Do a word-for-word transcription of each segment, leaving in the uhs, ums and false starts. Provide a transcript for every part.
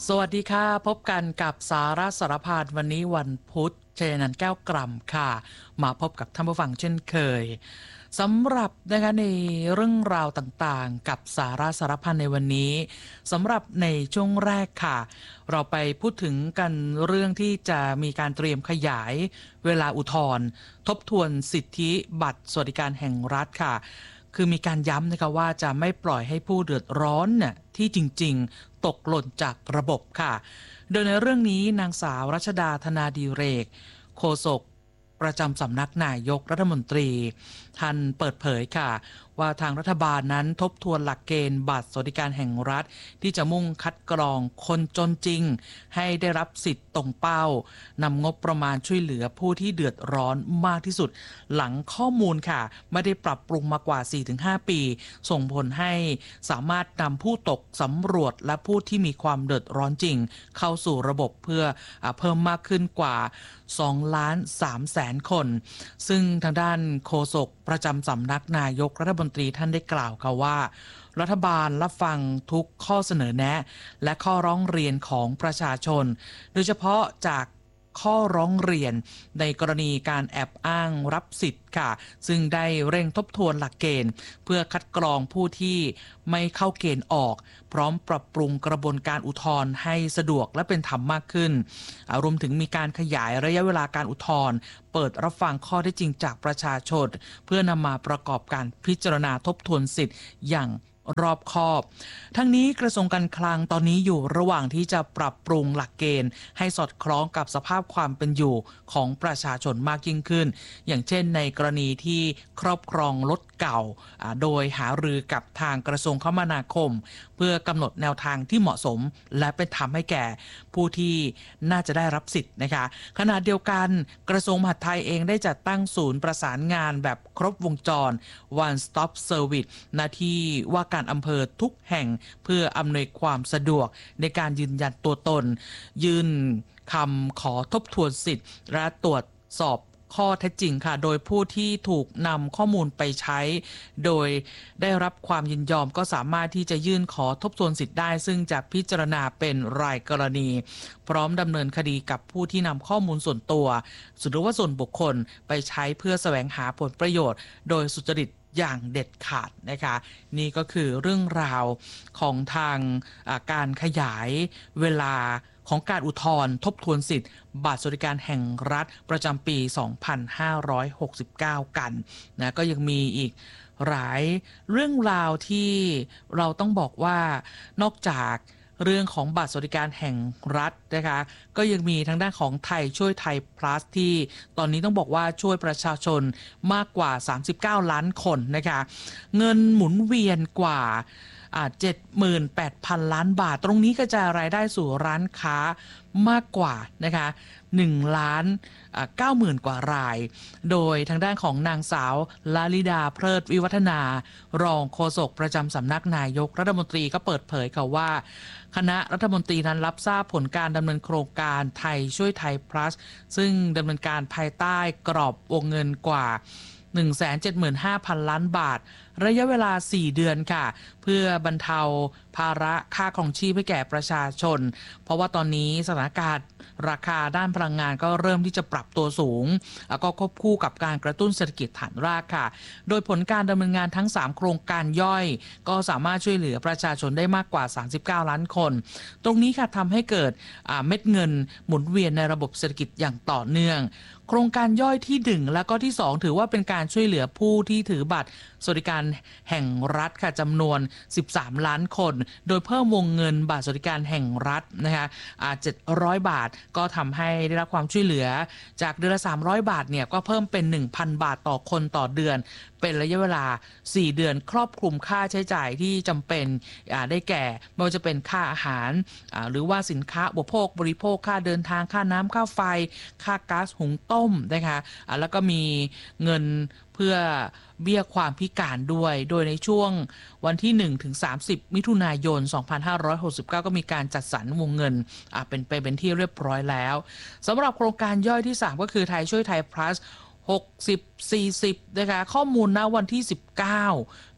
สวัสดีค่ะพบกันกับสาระสารพันวันนี้วันพุธเชยนันท์แก้วกล่ำค่ะมาพบกับท่านผู้ฟังเช่นเคยสำหรับนะคะในเรื่องราวต่างๆกับสาระสารพันในวันนี้สำหรับในช่วงแรกค่ะเราไปพูดถึงกันเรื่องที่จะมีการเตรียมขยายเวลาอุทธรณ์ทบทวนสิทธิบัตรสวัสดิการแห่งรัฐค่ะคือมีการย้ำนะคะว่าจะไม่ปล่อยให้ผู้เดือดร้อนเนี่ยที่จริงๆตกหล่นจากระบบค่ะโดยในเรื่องนี้นางสาวรัชดาธนาดีเรกโฆษกประจำสำนักนายกรัฐมนตรีท่านเปิดเผยค่ะว่าทางรัฐบาลนั้นทบทวนหลักเกณฑ์บัตรสวัสดิการแห่งรัฐที่จะมุ่งคัดกรองคนจนจริงให้ได้รับสิทธิ์ตรงเป้านำงบประมาณช่วยเหลือผู้ที่เดือดร้อนมากที่สุดหลังข้อมูลค่ะไม่ได้ปรับปรุงมากว่า สี่ถึงห้า ปีส่งผลให้สามารถนำผู้ตกสำรวจและผู้ที่มีความเดือดร้อนจริงเข้าสู่ระบบเพื่อเพิ่มมากขึ้นกว่าสองล้านสามแสนคนซึ่งทางด้านโฆษกประจำสำนักนายกรัฐมนตรีท่านได้กล่าวค่ะว่ารัฐบาลรับฟังทุกข้อเสนอแนะและข้อร้องเรียนของประชาชนโดยเฉพาะจากข้อร้องเรียนในกรณีการแอบอ้างรับสิทธิ์ค่ะซึ่งได้เร่งทบทวนหลักเกณฑ์เพื่อคัดกรองผู้ที่ไม่เข้าเกณฑ์ออกพร้อมปรับปรุงกระบวนการอุทธรณ์ให้สะดวกและเป็นธรรมมากขึ้นรวมถึงมีการขยายระยะเวลาการอุทธรณ์เปิดรับฟังข้อเท็จจริงจากประชาชนเพื่อนำมาประกอบการพิจารณาทบทวนสิทธิ์อย่างรอบคอบทั้งนี้กระทรวงการคลังตอนนี้อยู่ระหว่างที่จะปรับปรุงหลักเกณฑ์ให้สอดคล้องกับสภาพความเป็นอยู่ของประชาชนมากยิ่งขึ้นอย่างเช่นในกรณีที่ครอบครองรถเก่าโดยหารือกับทางกระทรวงคมนาคมเพื่อกำหนดแนวทางที่เหมาะสมและเป็นธรรมให้แก่ผู้ที่น่าจะได้รับสิทธิ์นะคะขณะเดียวกันกระทรวงมหาดไทยเองได้จัดตั้งศูนย์ประสานงานแบบครบวงจร One Stop Service หน้าที่ว่าการอำเภอทุกแห่งเพื่ออำนวยความสะดวกในการยืนยันตัวตนยื่นคำขอทบทวนสิทธิ์และตรวจสอบข้อเท็จจริงค่ะโดยผู้ที่ถูกนำข้อมูลไปใช้โดยได้รับความยินยอมก็สามารถที่จะยื่นขอทบทวนสิทธิ์ได้ซึ่งจะพิจารณาเป็นรายกรณีพร้อมดำเนินคดีกับผู้ที่นำข้อมูลส่วนตัวหรือว่าส่วนบุคคลไปใช้เพื่อแสวงหาผลประโยชน์โดยสุจริตอย่างเด็ดขาดนะคะนี่ก็คือเรื่องราวของทางการขยายเวลาของการอุทธรณ์ทบทวนสิทธิ์บัตรสวัสดิการแห่งรัฐประจำปี สองพันห้าร้อยหกสิบเก้า กันนะก็ยังมีอีกหลายเรื่องราวที่เราต้องบอกว่านอกจากเรื่องของบัตรสวัสดิการแห่งรัฐนะคะก็ยังมีทางด้านของไทยช่วยไทย plus ที่ตอนนี้ต้องบอกว่าช่วยประชาชนมากกว่าสามสิบเก้าล้านคนนะคะเงินหมุนเวียนกว่าเจ็ดหมื่นแปดพันล้านบาทตรงนี้กระจายรายได้สู่ร้านค้ามากกว่านะคะหนึ่งล้านเก้าหมื่นกว่ารายโดยทางด้านของนางสาวลลิดาเพลิดวิวัฒนารองโฆษกประจำสำนักนายกรัฐมนตรีก็เปิดเผยค่ะว่าคณะรัฐมนตรีนั้นรับทราบผลการดำเนินโครงการไทยช่วยไทย plus ซึ่งดำเนินการภายใต้กรอบวงเงินกว่า หนึ่งแสนเจ็ดหมื่นห้าพันล้านบาทระยะเวลาสี่เดือนค่ะเพื่อบรรเทาภาระค่าครองชีพให้แก่ประชาชนเพราะว่าตอนนี้สถานการณ์ราคาด้านพลังงานก็เริ่มที่จะปรับตัวสูงแล้วก็ควบคู่กับการกระตุ้นเศรษฐกิจฐานรากค่ะโดยผลการดำเนินงานทั้งสามโครงการย่อยก็สามารถช่วยเหลือประชาชนได้มากกว่าสามสิบเก้าล้านคนตรงนี้ค่ะทำให้เกิดเม็ดเงินหมุนเวียนในระบบเศรษฐกิจอย่างต่อเนื่องโครงการย่อยที่หนึ่งและก็ที่สองถือว่าเป็นการช่วยเหลือผู้ที่ถือบัตรสวัสดิการแห่งรัฐค่ะจำนวนสิบสามล้านคนโดยเพิ่มวงเงินบัตรสวัสดิการแห่งรัฐนะคะเจ็ดร้อยบาทก็ทำให้ได้รับความช่วยเหลือจากเดือนละสามร้อยบาทเนี่ยก็เพิ่มเป็น หนึ่งพัน บาทต่อคนต่อเดือนเป็นระยะเวลาสี่เดือนครอบคลุมค่าใช้จ่ายที่จำเป็นได้แก่ไม่ว่าจะเป็นค่าอาหารหรือว่าสินค้าอุปโภคบริโภคค่าเดินทางค่าน้ำค่าไฟค่าก๊าซหุงต้มนะคะแล้วก็มีเงินเพื่อเบี้ยความพิการด้วยโดยในช่วงวันที่หนึ่งถึงสามสิบมิถุนายนสองพันห้าร้อยหกสิบเก้าก็มีการจัดสรรวงเงินเป็นไปเป็นที่เรียบร้อยแล้วสำหรับโครงการย่อยที่สามก็คือไทยช่วยไทย plus หกสิบ สี่สิบนะคะข้อมูลณวันที่สิบเก้า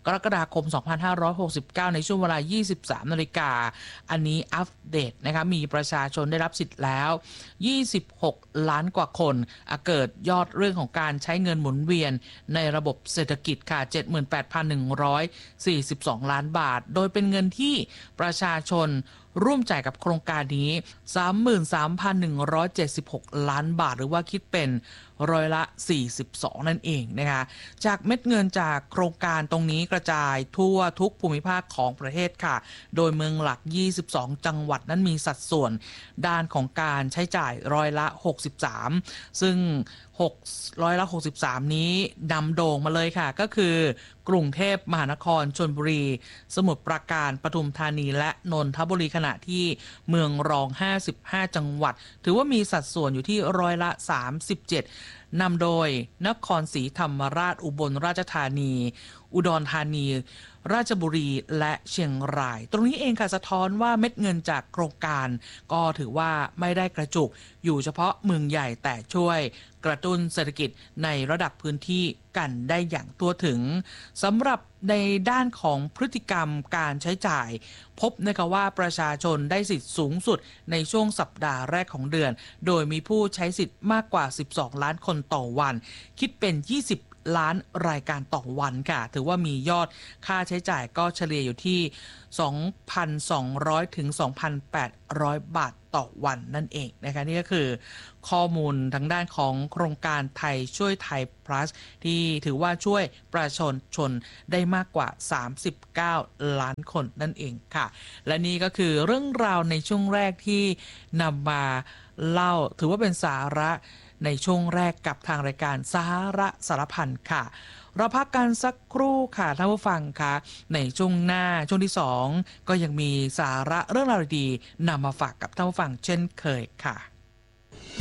กรกฎาคม สองพันห้าร้อยหกสิบเก้า ในช่วงเวลา ยี่สิบสามนาฬิกาอันนี้อัปเดตนะคะมีประชาชนได้รับสิทธิ์แล้ว ยี่สิบหก ล้านกว่าคนเกิดยอดเรื่องของการใช้เงินหมุนเวียนในระบบเศรษฐกิจค่ะ เจ็ดหมื่นแปดพันหนึ่งร้อยสี่สิบสอง ล้านบาทโดยเป็นเงินที่ประชาชนร่วมจ่ายกับโครงการนี้ สามหมื่นสามพันหนึ่งร้อยเจ็ดสิบหก ล้านบาทหรือว่าคิดเป็นร้อยละสี่สิบสองนั่นเองนะคะจากเม็ดเงินจากโครงการตรงนี้กระจายทั่วทุกภูมิภาคของประเทศค่ะโดยเมืองหลักยี่สิบสองจังหวัดนั้นมีสัดส่วนด้านของการใช้จ่ายร้อยละหกสิบสามซึ่งหกร้อยละหกสิบสามนี้นำโด่งมาเลยค่ะก็คือกรุงเทพมหานครชลบุรีสมุทรปราการปทุมธานีและนนทบุรีขณะที่เมืองรองห้าสิบห้าจังหวัดถือว่ามีสัดส่วนอยู่ที่ร้อยละสามสิบเจ็ดนำโดยนครศรีธรรมราชอุบลราชธานีอุดรธานีราชบุรีและเชียงรายตรงนี้เองค่ะสะท้อนว่าเม็ดเงินจากโครงการก็ถือว่าไม่ได้กระจุกอยู่เฉพาะเมืองใหญ่แต่ช่วยกระตุ้นเศรษฐกิจในระดับพื้นที่กันได้อย่างทั่วถึงสำหรับในด้านของพฤติกรรมการใช้จ่ายพบนะคะว่าประชาชนได้สิทธิ์สูงสุดในช่วงสัปดาห์แรกของเดือนโดยมีผู้ใช้สิทธิ์มากกว่าสิบสองล้านคนต่อวันคิดเป็นยี่สิบล้านรายการต่อวันค่ะถือว่ามียอดค่าใช้จ่ายก็เฉลี่ยอยู่ที่ สองพันสองร้อย ถึง สองพันแปดร้อย บาทต่อวันนั่นเองนะคะนี่ก็คือข้อมูลทางด้านของโครงการไทยช่วยไทย plus ที่ถือว่าช่วยประชาชนได้มากกว่าสามสิบเก้าล้านคนนั่นเองค่ะและนี่ก็คือเรื่องราวในช่วงแรกที่นำมาเล่าถือว่าเป็นสาระในช่วงแรกกับทางรายการสาระสารพันค่ะเราพักกันสักครู่ค่ะท่านผู้ฟังค่ะในช่วงหน้าช่วงที่สองก็ยังมีสาระเรื่องราวดีๆนำมาฝากกับท่านผู้ฟังเช่นเคยค่ะ